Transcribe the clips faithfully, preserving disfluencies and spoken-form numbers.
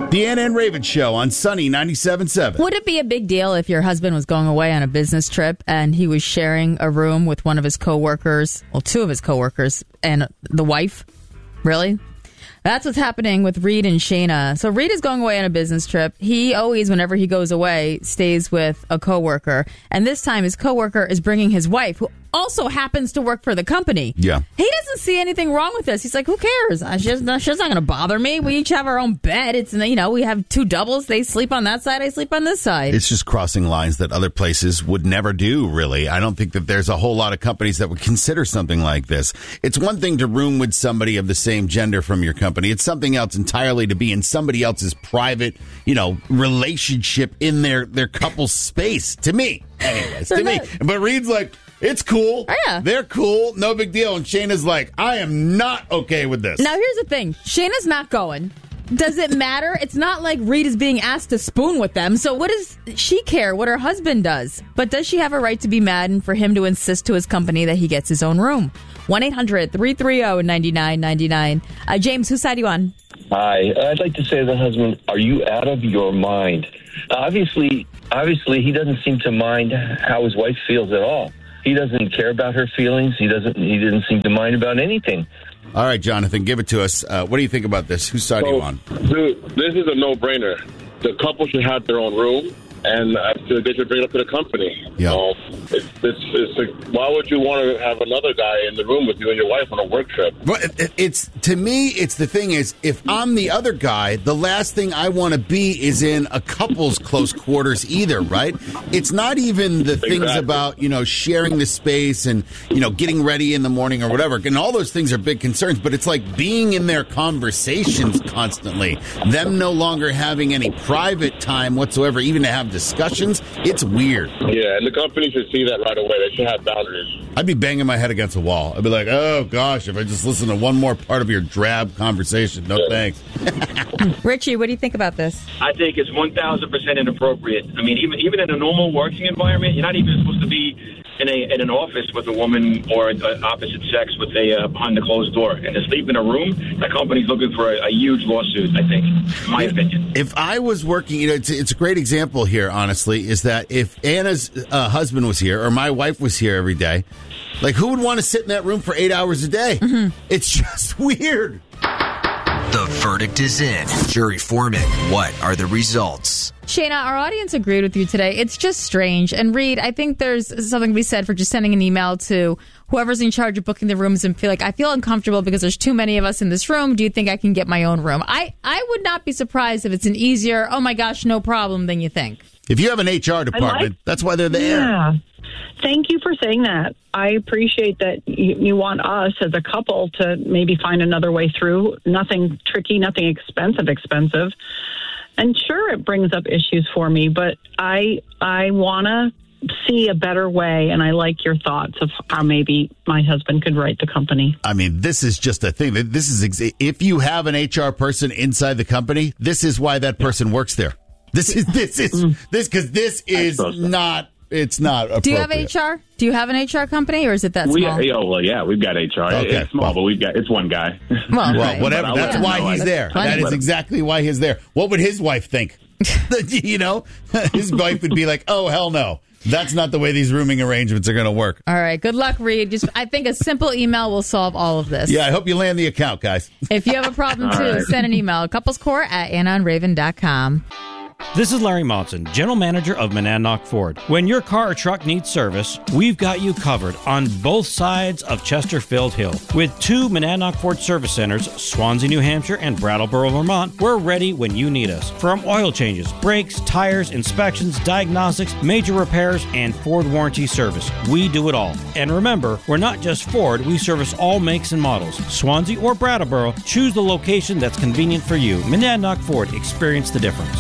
The Anna and Raven Show on Sunny ninety-seven point seven. Would it be a big deal if your husband was going away on a business trip and he was sharing a room with one of his coworkers, well, two of his coworkers, and the wife? Really? That's what's happening with Reed and Shayna. So Reed is going away on a business trip. He always, whenever he goes away, stays with a coworker. And this time his coworker is bringing his wife, who also happens to work for the company. Yeah. He doesn't see anything wrong with this. He's like, who cares? She's not, she's not going to bother me. We each have our own bed. It's, you know, we have two doubles. They sleep on that side. I sleep on this side. It's just crossing lines that other places would never do, really. I don't think that there's a whole lot of companies that would consider something like this. It's one thing to room with somebody of the same gender from your company. It's something else entirely to be in somebody else's private, you know, relationship in their, their couple's space. To me. Anyways, to me. But Reed's like, it's cool. Oh, yeah. They're cool. No big deal. And Shayna's like, I am not okay with this. Now, here's the thing. Shayna's not going. Does it matter? It's not like Reed is being asked to spoon with them. So what does she care what her husband does? But does she have a right to be mad and for him to insist to his company that he gets his own room? one eight hundred three three zero nine nine nine nine. Uh, James, whose side are you on? Hi. I'd like to say to the husband, are you out of your mind? Obviously, obviously, he doesn't seem to mind how his wife feels at all. He doesn't care about her feelings. He doesn't. He didn't seem to mind about anything. All right, Jonathan, give it to us. Uh, what do you think about this? Whose side so, are you on? Dude, this is a no-brainer. The couple should have their own room, and uh, they should bring it up to the company. Yeah. Um, it's, it's, it's like, why would you want to have another guy in the room with you and your wife on a work trip? Well, it, it's to me, it's the thing is, if I'm the other guy, the last thing I want to be is in a couple's close quarters either, right? It's not even the Exactly. things about, you know, sharing the space and, you know, getting ready in the morning or whatever. And all those things are big concerns, but it's like being in their conversations constantly, them no longer having any private time whatsoever, even to have discussions. It's weird. Yeah, and the company should see that right away. They should have boundaries. I'd be banging my head against a wall. I'd be like, oh, gosh, if I just listen to one more part of your drab conversation. No, thanks. Richie, what do you think about this? I think it's one thousand percent inappropriate. I mean, even even in a normal working environment, you're not even supposed to be in a in an office with a woman or uh, opposite sex with a uh, behind the closed door. And to sleep in a room, that company's looking for a, a huge lawsuit, I think, in my opinion. If I was working, you know, it's, it's a great example here, honestly, is that if Anna's uh, husband was here or my wife was here every day, like, who would want to sit in that room for eight hours a day? Mm-hmm. It's just weird. The verdict is in. Jury Foreman, what are the results? Shayna, our audience agreed with you today. It's just strange. And Reed, I think there's something to be said for just sending an email to whoever's in charge of booking the rooms and feel like, I feel uncomfortable because there's too many of us in this room. Do you think I can get my own room? I, I would not be surprised if it's an easier, oh my gosh, no problem than you think. If you have an H R department, like, that's why they're there. Yeah. Thank you for saying that. I appreciate that you, you want us as a couple to maybe find another way through. Nothing tricky, nothing expensive, expensive. And sure, it brings up issues for me, but I I want to see a better way, and I like your thoughts of how maybe my husband could write the company. I mean, this is just a thing. This is ex- if you have an H R person inside the company, this is why that person works there. This is this is this because this is not. It's not appropriate. Do you have H R? Do you have an H R company, or is it that we, small? Oh, well, yeah, we've got H R. Okay. It's small, well, but we've got it's one guy. Well, well right. whatever. That's yeah. why no, he's there. That is exactly why he's there. What would his wife think? You know, his wife would be like, "Oh, hell no." That's not the way these rooming arrangements are going to work. All right. Good luck, Reed. Just, I think a simple email will solve all of this. Yeah, I hope you land the account, guys. If you have a problem, too, right. Send an email. Couplescore at anna and raven dot com. This is Larry Monson, General Manager of Monadnock Ford. When your car or truck needs service, we've got you covered on both sides of Chesterfield Hill. With two Monadnock Ford service centers, Swansea, New Hampshire, and Brattleboro, Vermont, we're ready when you need us. From oil changes, brakes, tires, inspections, diagnostics, major repairs, and Ford warranty service, we do it all. And remember, we're not just Ford, we service all makes and models. Swansea or Brattleboro, choose the location that's convenient for you. Monadnock Ford, experience the difference. M J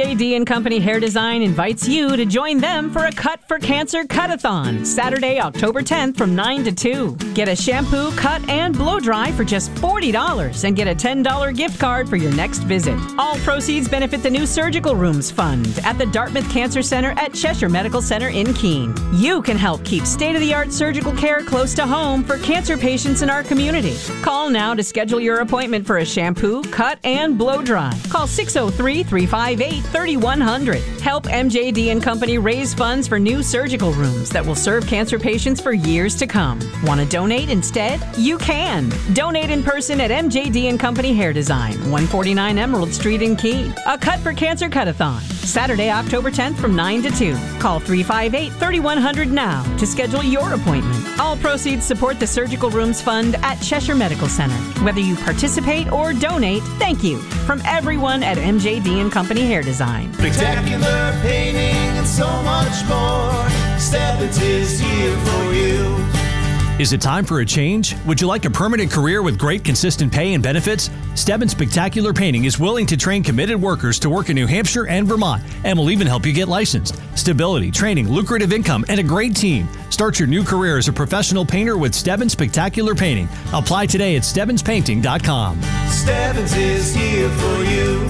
J D and Company Hair Design invites you to join them for a Cut for Cancer Cut-a-thon, Saturday, October tenth from nine to two. Get a shampoo, cut, and blow dry for just forty dollars and get a ten dollars gift card for your next visit. All proceeds benefit the new Surgical Rooms Fund at the Dartmouth Cancer Center at Cheshire Medical Center in Keene. You can help keep state-of-the-art surgical care close to home for cancer patients in our community. Call now to schedule your appointment for a shampoo, cut, and blow dry. Call six oh three, three five eight, three one zero zero. Help M J D and Company raise funds for new surgical rooms that will serve cancer patients for years to come. Want to donate instead? You can. Donate in person at M J D and Company Hair Design, one forty-nine Emerald Street in Keene. A Cut for Cancer Cut-a-thon, Saturday, October tenth from nine to two. Call three five eight, three one zero zero now to schedule your appointment. All proceeds support the Surgical Rooms Fund at Cheshire Medical Center. Whether you participate or donate, thank you from everyone at M J D and Company Hair Design. Spectacular painting and so much more. Stebbins is here for you. Is it time for a change? Would you like a permanent career with great consistent pay and benefits? Stebbins Spectacular Painting is willing to train committed workers to work in New Hampshire and Vermont, and will even help you get licensed. Stability, training, lucrative income, and a great team. Start your new career as a professional painter with Stebbins Spectacular Painting. Apply today at stebbins painting dot com. Stebbins is here for you.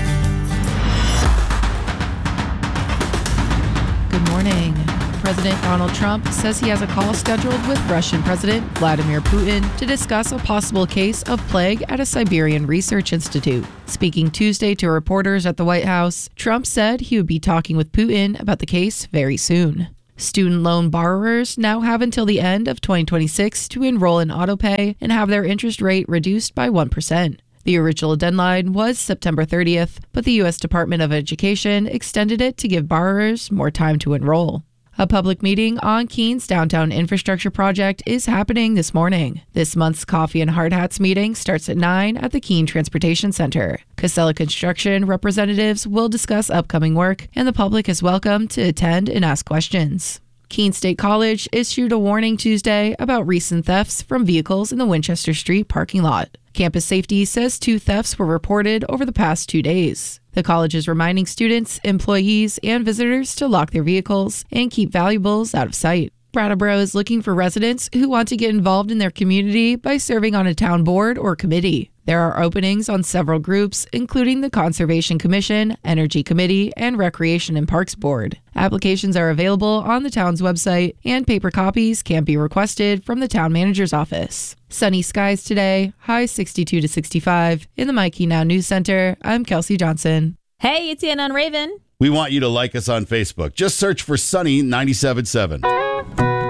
Good morning. President Donald Trump says he has a call scheduled with Russian President Vladimir Putin to discuss a possible case of plague at a Siberian research institute. Speaking Tuesday to reporters at the White House, Trump said he would be talking with Putin about the case very soon. Student loan borrowers now have until the end of twenty twenty-six to enroll in autopay and have their interest rate reduced by one percent. The original deadline was September thirtieth, but the U S Department of Education extended it to give borrowers more time to enroll. A public meeting on Keene's downtown infrastructure project is happening this morning. This month's Coffee and Hard Hats meeting starts at nine at the Keene Transportation Center. Casella Construction representatives will discuss upcoming work, and the public is welcome to attend and ask questions. Keene State College issued a warning Tuesday about recent thefts from vehicles in the Winchester Street parking lot. Campus Safety says two thefts were reported over the past two days. The college is reminding students, employees, and visitors to lock their vehicles and keep valuables out of sight. Brattleboro is looking for residents who want to get involved in their community by serving on a town board or committee. There are openings on several groups, including the Conservation Commission, Energy Committee, and Recreation and Parks Board. Applications are available on the town's website, and paper copies can be requested from the town manager's office. Sunny skies today, high sixty-two to sixty-five. In the Mikey Now News Center, I'm Kelsey Johnson. Hey, it's Ann on Raven. We want you to like us on Facebook. Just search for Sunny nine seven seven.